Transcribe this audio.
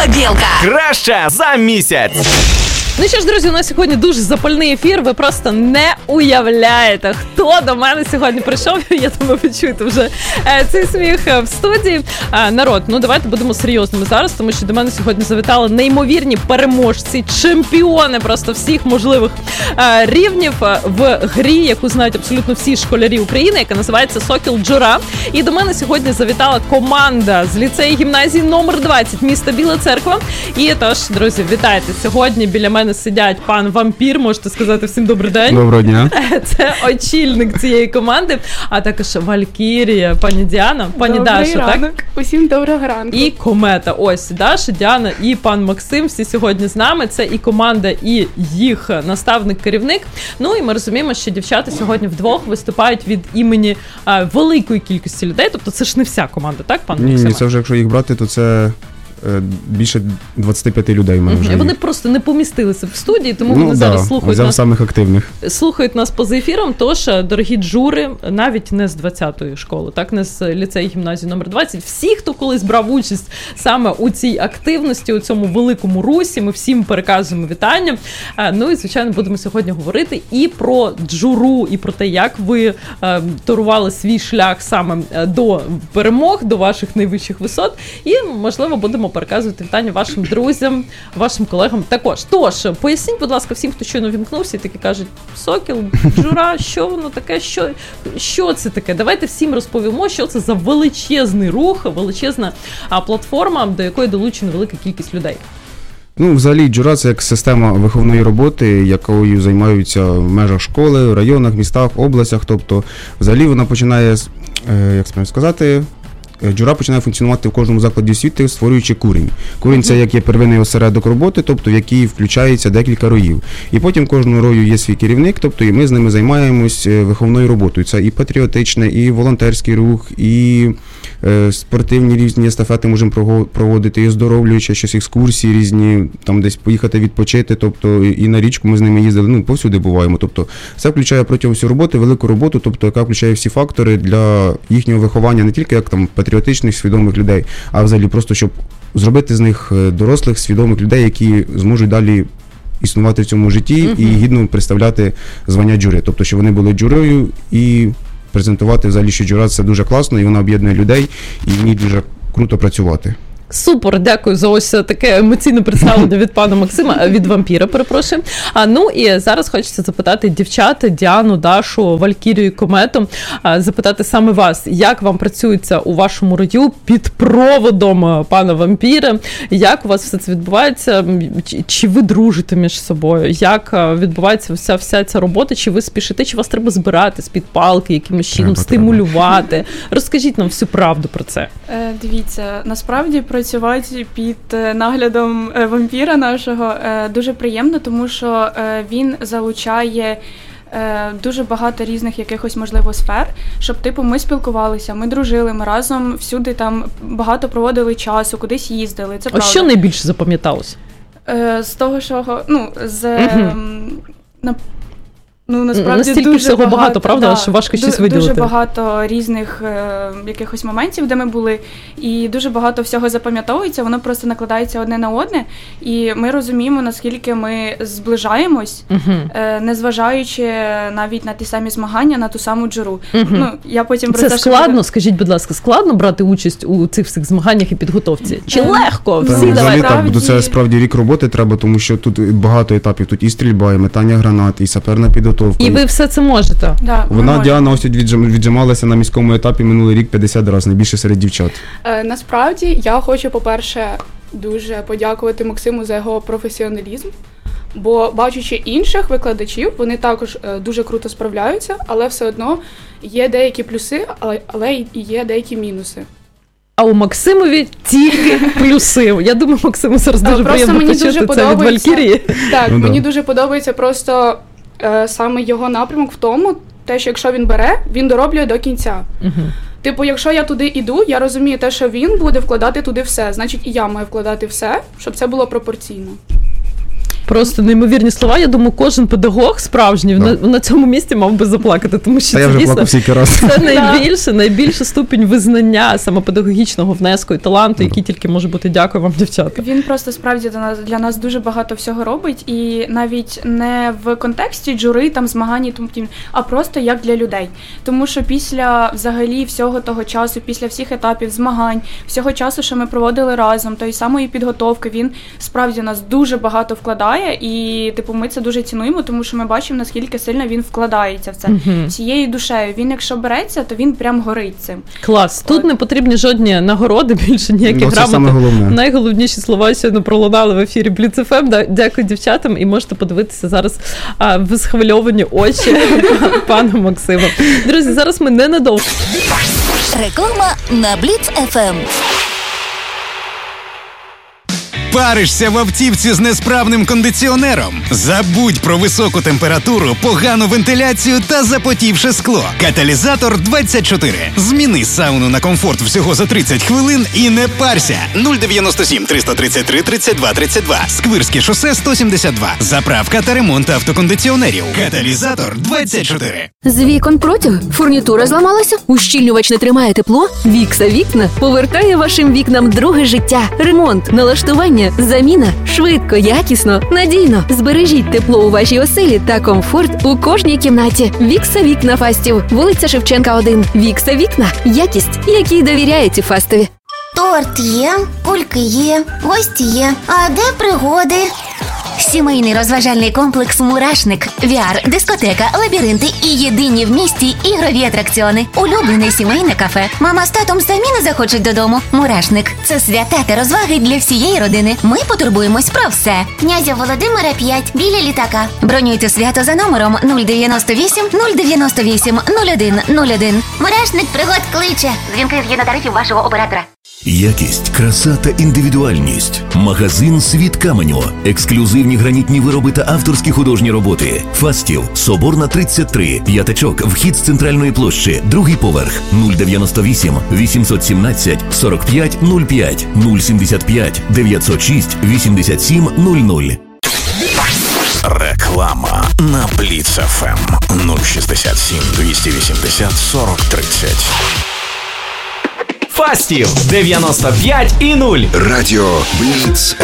Білка. Краща за місяць. Ну що ж, друзі, у нас сьогодні дуже запальний ефір. Ви просто не уявляєте, хто до мене сьогодні прийшов. Я думаю, ви чуєте вже цей сміх в студії. Народ, ну давайте будемо серйозними зараз, тому що до мене сьогодні завітали неймовірні переможці, чемпіони просто всіх можливих рівнів в грі, яку знають абсолютно всі школярі України, яка називається «Сокіл Джура». І до мене сьогодні завітала команда з ліцею гімназії номер 20 міста Біла Церква. І тож, друзі, вітайте. Сьогодні біля мене сидять пан Вампір, можете сказати всім добрий день. Доброго дня. Це очільник цієї команди, а також Валькірія, пані Діана, пані Даша, ранок. так? Усім доброго ранку. І комета. Ось Даша, Діана і пан Максим всі сьогодні з нами. Це і команда, і їх наставник-керівник. Ну і ми розуміємо, що дівчата сьогодні вдвох виступають від імені великої кількості людей. Тобто це ж не вся команда, так, пан Максим? Ні, це вже, якщо їх брати, то це більше 25 людей в мене вже. Вони просто не помістилися в студії, тому вони зараз слухають нас. Самих активних. Слухають нас поза ефіром, тож, дорогі джури, навіть не з 20-ї школи, так, не з ліцею гімназії номер 20, всі, хто колись брав участь саме у цій активності, у цьому великому русі, ми всім переказуємо вітання. Ну і, звичайно, будемо сьогодні говорити і про джуру, і про те, як ви торували свій шлях саме до перемог, до ваших найвищих висот, і, можливо, будемо переказувати вітання вашим друзям, вашим колегам також. Тож, поясніть, будь ласка, всім, хто щойно вімкнувся і таки кажуть, «Сокіл, Джура, що воно таке, що це таке?» Давайте всім розповімо, що це за величезний рух, величезна платформа, до якої долучена велика кількість людей. Ну, взагалі, Джура – це як система виховної роботи, якою займаються в межах школи, в районах, містах, областях. Тобто, взагалі, вона починає, як сказати, Джура починає функціонувати в кожному закладі освіти, створюючи курінь. Курінь – це як є первинний осередок роботи, тобто в який включається декілька роїв. І потім кожного рою є свій керівник, тобто і ми з ними займаємось виховною роботою. Це і патріотичний, і волонтерський рух, і спортивні різні естафети можемо проводити, і оздоровлюючи щось, екскурсії різні, там десь поїхати відпочити, тобто і на річку ми з ними їздили, ну, повсюди буваємо. Тобто це включає протягом всієї роботи велику роботу, тобто яка включає всі фактори для їхнього виховання, не тільки як там патріотичних, свідомих людей, а взагалі просто, щоб зробити з них дорослих, свідомих людей, які зможуть далі існувати в цьому житті і гідно представляти звання джури. Тобто, щоб вони були джурою і презентувати взагалі, що джура – це дуже класно, і вона об'єднує людей, і вміє дуже круто працювати. Супер, дякую за ось таке емоційне представлення від пана Максима, від Вампіра, перепрошую. Ну і зараз хочеться запитати дівчат, Діану, Дашу, Валькірію і Комету, запитати саме вас, як вам працюється у вашому рою під проводом пана Вампіра, як у вас все це відбувається, чи ви дружите між собою, як відбувається вся ця робота, чи ви спішите, чи вас треба збирати з-під палки, якимось чином стимулювати? Розкажіть нам всю правду про це. Дивіться, насправді працювати під наглядом Вампіра нашого дуже приємно, тому що він залучає дуже багато різних якихось, можливо, сфер, щоб, ми спілкувалися, ми дружили, ми разом всюди там багато проводили часу, кудись їздили, це правда. А що найбільше запам'яталося? З того, що, насправді настільки дуже всього багато, правда, що важко щось виділити. Дуже багато різних якихось моментів, де ми були, і дуже багато всього запам'ятовується, воно просто накладається одне на одне, і ми розуміємо, наскільки ми зближаємось, незважаючи навіть на ті самі змагання, на ту саму джуру. Я потім про це складно, скажіть, будь ласка, складно брати участь у цих всіх змаганнях і підготовці? Чи легко? Всі давай. Так, це справді рік роботи треба, тому що тут багато етапів, тут і стрільба, і метання гранат, і саперна підготовка. І ви все це можете? Да, вона, Діана, ось віджималася на міському етапі минулий рік 50 разів, найбільше серед дівчат. Насправді, я хочу, по-перше, дуже подякувати Максиму за його професіоналізм, бо бачучи інших викладачів, вони також дуже круто справляються, але все одно є деякі плюси, але і є деякі мінуси. А у Максимові тільки плюси. Я думаю, Максиму зараз дуже приємно почути це від Валькірії. Так, мені дуже подобається просто саме його напрямок в тому, те, що якщо він бере, він дороблює до кінця. Якщо я туди іду, я розумію те, що він буде вкладати туди все, значить і я маю вкладати все, щоб це було пропорційно. Просто неймовірні слова. Я думаю, кожен педагог справжній на цьому місці мав би заплакати, тому що це дійсно це найбільший ступінь визнання саме педагогічного внеску і таланту, який тільки може бути. Дякую вам, дівчата. Він просто справді для нас дуже багато всього робить, і навіть не в контексті жури, там змагань і тому подібне, а просто як для людей. Тому що після взагалі всього того часу, після всіх етапів змагань, всього часу, що ми проводили разом, тої самої підготовки, він справді нас дуже багато вкладає, і ми це дуже цінуємо, тому що ми бачимо, наскільки сильно він вкладається в це. Всією душею. Він, якщо береться, то він прям горить цим. Клас. Тут не потрібні жодні нагороди, більше ніяких грамоти. Найголовніші слова сьогодні пролунали в ефірі Бліц ФМ. Дякую дівчатам, і можете подивитися зараз в схвильовані очі пана Максима. Друзі, зараз ми ненадовго. Реклама на Бліц ФМ. Паришся в автівці з несправним кондиціонером? Забудь про високу температуру, погану вентиляцію та запотівше скло. Каталізатор 24. Зміни сауну на комфорт всього за 30 хвилин і не парся. 097 333 32 32. Сквирське шосе 172. Заправка та ремонт автокондиціонерів. Каталізатор 24. З вікон протяг? Фурнітура зламалася? Ущільнювач не тримає тепло? Вікса Вікна повертає вашим вікнам друге життя. Ремонт, налаштування, заміна. Швидко, якісно, надійно. Збережіть тепло у вашій оселі та комфорт у кожній кімнаті. Вікса Вікна Фастів. Вулиця Шевченка, 1. Вікса Вікна. Якість, якій довіряєте Фастові. Торт є, кульки є, гості є. А де пригоди? Сімейний розважальний комплекс «Мурашник». VR, дискотека, лабіринти і єдині в місті ігрові атракціони. Улюблене сімейне кафе. Мама з татом самі не захочуть додому. «Мурашник» – це свята та розваги для всієї родини. Ми потурбуємось про все. Князя Володимира 5, біля літака. Бронюйте свято за номером 098 098 01 01. «Мурашник» пригод кличе. Дзвінки згідно тарифів вашого оператора. Якість, краса та індивідуальність. Магазин «Світ каменю». Ексклюзивні гранітні вироби та авторські художні роботи. Фастів, Соборна, 33. П'ятачок, вхід з центральної площі. Другий поверх. 098 817 45 05 075 906 87 00. Реклама на Бліц ФМ 067 280 40 30. Фастів 95,0. Радіо Бліц